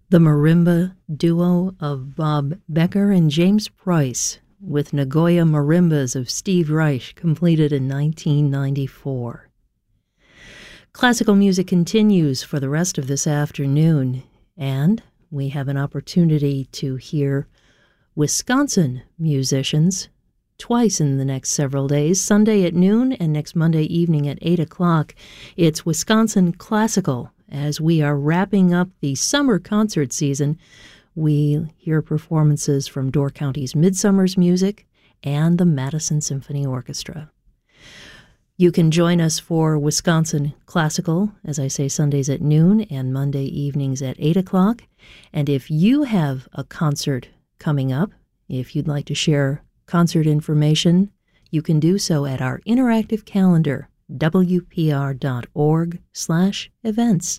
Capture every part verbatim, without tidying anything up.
The marimba duo of Bob Becker and James Price with Nagoya Marimbas of Steve Reich, completed in nineteen ninety-four. Classical music continues for the rest of this afternoon, and we have an opportunity to hear Wisconsin musicians twice in the next several days, Sunday at noon and next Monday evening at eight o'clock. It's Wisconsin Classical. As we are wrapping up the summer concert season, we hear performances from Door County's Midsummer's Music and the Madison Symphony Orchestra. You can join us for Wisconsin Classical, as I say, Sundays at noon and Monday evenings at eight o'clock. And if you have a concert coming up, if you'd like to share concert information, you can do so at our interactive calendar, w p r dot org slash events.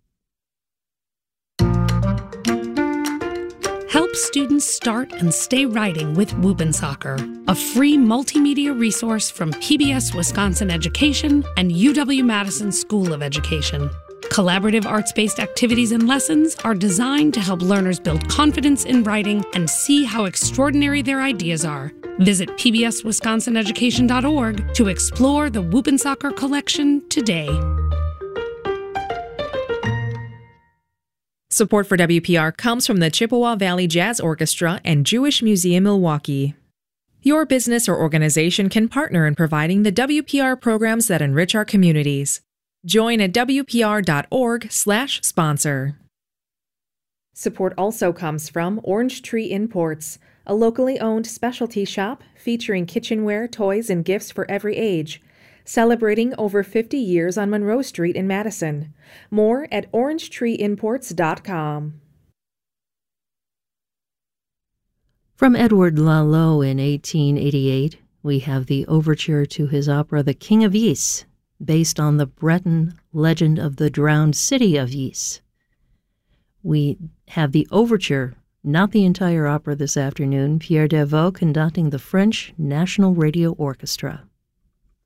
Help students start and stay writing with Whoop'n'Soccer, a free multimedia resource from P B S Wisconsin Education and U W-Madison School of Education. Collaborative arts-based activities and lessons are designed to help learners build confidence in writing and see how extraordinary their ideas are. Visit p b s wisconsin education dot org to explore the Whoop'n'Soccer collection today. Support for W P R comes from the Chippewa Valley Jazz Orchestra and Jewish Museum Milwaukee. Your business or organization can partner in providing the W P R programs that enrich our communities. Join at w p r dot org slash sponsor. Support also comes from Orange Tree Imports, a locally owned specialty shop featuring kitchenware, toys, and gifts for every age. Celebrating over fifty years on Monroe Street in Madison. More at orange tree imports dot com. From Edward Lalo in eighteen eighty-eight, we have the overture to his opera The King of Ys, based on the Breton legend of the drowned city of Ys. We have the overture, not the entire opera this afternoon, Pierre Deveau conducting the French National Radio Orchestra.